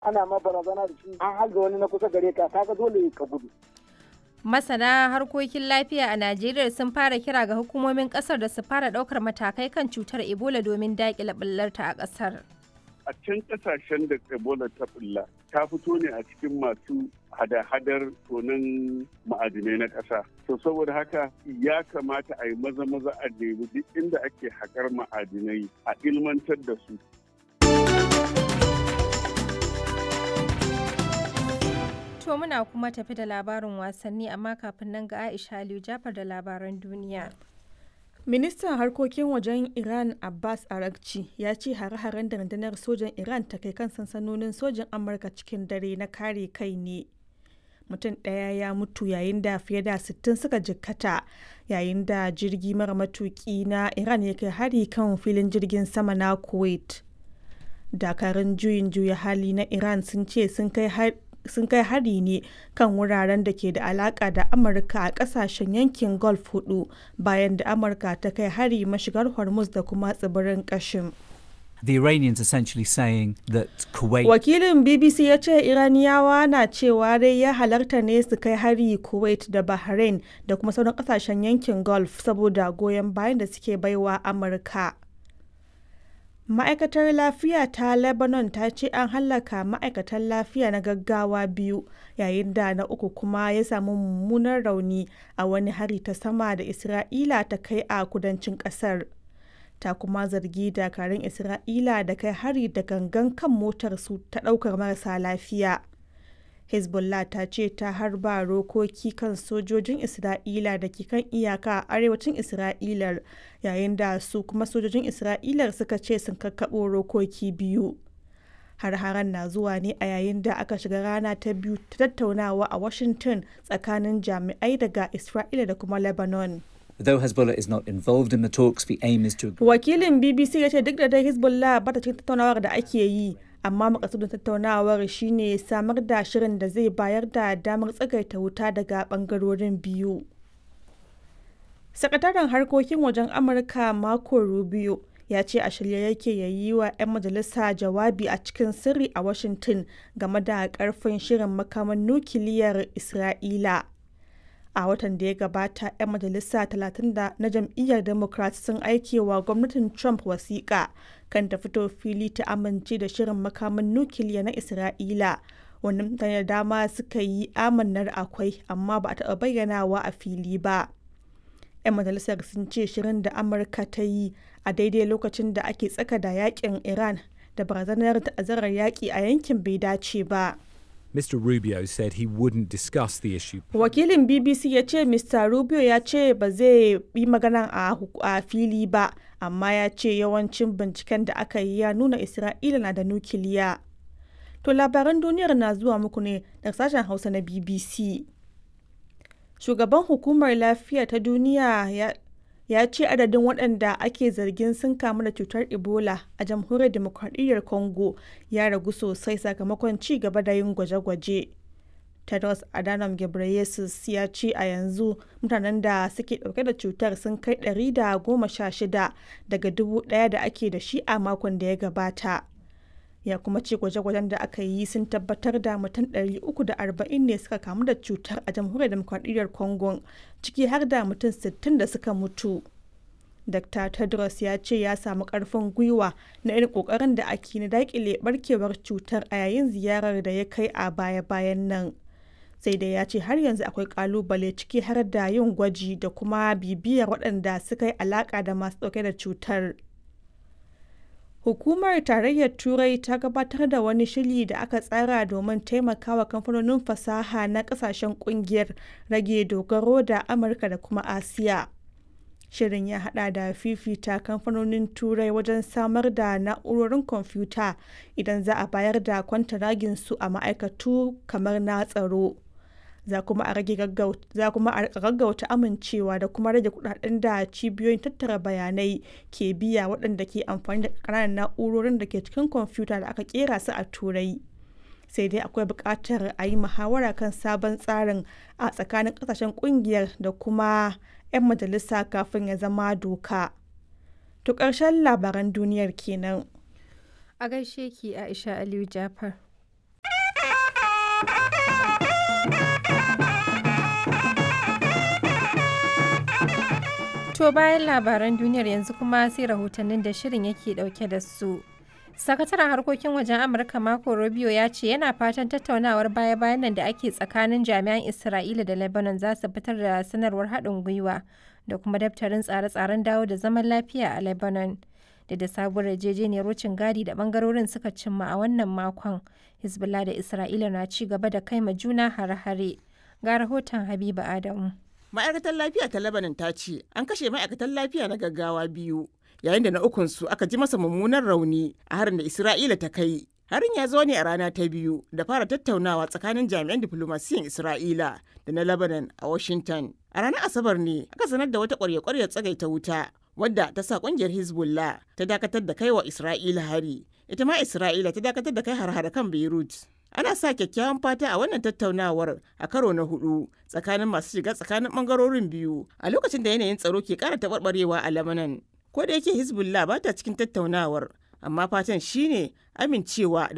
ana ma barazana da shi an halga wani na kusa gare ka kaga dole ka gudu. Masana harkokin lafiya a Najeriya sun fara kira ga hukumomin kasar da su fara daukar matakai kan cutar Ebola domin daƙile ɓullarta a kasar. A can kasashen da Ebola ta bulla ta fito ne a cikin masu hada-hadar tonin ma'adinai na ƙasa. To saboda haka ya kamata a yi maza-maza a nemi duk inda ake haƙar ma'adinai a ilmantar da su. To muna kuma tafi da labarin wasanni amma kafin nan ga Aisha Aliyu Jafar da labaran duniya. Ministan harkokin wajen Iran Abbas Araghchi ya ce hare-haren da rundunar sojan Iran ta kai kan sansanonin sojin Amurka cikin dare na kare kai ne. Mutum ɗaya ya mutu yayin da fiye da 60 suka jikkata yayin da jirgi mara matuki na Iran ya kai hari kan filin jirgin sama na Kuwait. Dakarun juyin juya hali na Iran sun ce sun kai hari ne kan wuraren da ke da alaka da Amurka a kasashen yankin Gulf 4 bayan da Amurka ta kai hari mashigar Hormuz da kuma tsibirin Qashm. The Iranians essentially saying that Kuwait... Wakilin BBC ya ce Iraniyawa na cewa dai ya halarta ne su kai hari Kuwait da Bahrain da kuma sauran kasashen yankin Gulf saboda goyon bayan da suke baiwa Amurka. Ma'aikatar lafiya ta Lebanon ta ce an hallaka ma'aikatan lafiya na gaggawa 2 yayin da na uku kuma ya samu mummunan rauni a wani hari ta sama da Isra'ila ta kai a kudancin kasar. Ta kuma zargi dakarun Isra'ila da kai hari da gangan kan motar su ta daukar marasa lafiya. Hezbollah ta ce ta harba rokoki kan sojojin Isra'ila da ke kan iyaka a arewacin Isra'ilar yayin da su kuma sojojin Isra'ilar suka ce sun kakkaɓo rokoki 2. Har-haren na zuwa ne a yayin da aka shiga rana ta biyu ta tattaunawa a Washington tsakanin jami'ai daga Isra'ila da kuma Lebanon. Though Hezbollah is not involved in the talks, the aim is to... Wakilin BBC ya ce duk da dai Hezbollah ba ta cikin tattaunawar da ake yi, amma makasudin tattaunawar shine samar da shirin da zai bayar da damar tsagaita wuta daga bangarorin biyu. Sakataren harkokin wajen Amurka Marco Rubio ya ce a shirye yake ya yi wa 'yan majalisa jawabi a cikin sirri a Washington game da karfin shirin makaman nukiliyar Isra'ila. A watan da ya gabata, 'yan majalisa 30 na jam'iyyar Democrat sun aike wa gwamnatin Trump wasiƙa kan ta fito fili ta amince da shirin makaman nukiliya na Isra'ila, wanda mutane da dama suka yi amannar akwai amma ba a taɓa bayyanawa a fili ba. 'Yan majalisar sun ce shirin da Amurka ta yi a daidai lokacin da ake tsaka da yakin Iran da barazanar ta'azzarar yaƙi a yankin bai dace ba. Mr. Rubio said he wouldn't discuss the issue. Wakilin BBC ya ce Mr. Rubio ya ce ba zai yi magana a fili ba, amma ya ce yawancin binciken da aka yi ya nuna Isra'ila na da nukiliya. To labaran duniyar na zuwa muku ne daga sashen Hausa na BBC. Shugaban Hukumar Lafiya ta Duniya ya ce adadin waɗanda ake zargin sun kamu da cutar Ebola a Jamhuriyar Dimokuraɗiyyar Congo ya ragu sosai sakamakon ci gaba da yin gwaje-gwaje. Tedros Adhanom Ghebreyesus ya ce a yanzu mutanen da suke ɗauke da cutar sun kai 116 daga 1,000 da ake da shi a makon da ya gabata. Ya kuma ce gwaje-gwajen da aka yi sun tabbatar da mutum 340 ne suka kamu da cutar a Jamhuriyar Dimokuraɗiyyar Congo, ciki har da mutum 60 da suka mutu. Dr. Tedros ya ce ya samu ƙarfin gwiwa na irin ƙoƙarin da ake na daƙile barkewar cutar a yayin ziyarar da ya kai a baya-bayan nan. Sai dai ya ce har yanzu akwai ƙalubale ciki har da yin gwaji da kuma bibiyar waɗanda suka yi alaƙa da masu ɗauke da cutar. Hukumar Tarayyar Turai ta gabatar da wani shiri da aka tsara domin taimakawa kamfanonin fasaha na kasashen kungiyar rage dogaro da Amurka da kuma Asiya. Shirin ya hada da fifita kamfanonin Turai wajen samar da na'urorin kwamfuta idan za a bayar da kwantaragin su a ma'aikatu kamar na tsaro. Za kuma a gaggauta amincewa da kuma rage kudaden da cibiyoyin tattara bayanai ke biya waɗanda ke amfani da ƙananan na'urorin da ke cikin kwamfuta da aka kera su a Turai. Sai dai akwai buƙatar a yi muhawara kan sabon tsarin a tsakanin ƙasashen ƙungiyar da kuma 'yan majalisa kafin ya zama doka. To ƙarshen labaran duniyar kenan. A gaishe ki Aisha Aliyu Jafar. To bayan labaran duniyar yanzu kuma sai rahotannin da shirin yake dauke da su. Sakataren harkokin wajen Amurka Marco Rubio ya ce yana fatan tattaunawar baya-bayan nan da ake tsakanin jami'an Isra'ila da Lebanon za su fitar da sanarwar haɗin gwiwa da kuma daftarin tsare-tsaren dawo da zaman lafiya a Lebanon. Da sabuwar yarjejeniyar wucin gadi da bangarorin suka cimma a wannan makon, Hezbollah da Isra'ila na ci gaba da kai ma juna hare-hare. Ga rahoton Habiba Adamu. Ma'aikatar lafiya ta Lebanon ta ce an kashe ma'aikatan lafiya na gaggawa 2, yayin da na ukunsu aka ji masa mummunan rauni a harin da Isra'ila ta kai. Harin ya zo ne a rana ta biyu da fara tattaunawa tsakanin jami'an diflomasiyyar Isra'ila da na Lebanon a Washington. A ranar Asabar ne aka sanar da wata ƙwarya-ƙwaryar tsagaita wuta wadda ta sa ƙungiyar Hezbollah ta dakatar da kai wa Isra'ila hari. Ita ma Isra'ila ta dakatar da kai har-hare kan Beirut. Ana sa kyakkyawan fata a wannan tattaunawar a karo na 4 tsakanin masu shiga tsakanin bangarorin biyu a lokacin da yanayin tsaro ke ƙara taɓarɓarewa a Lebanon. Ko da yake Hezbollah ba ta cikin tattaunawar, amma fatan shine amincewa da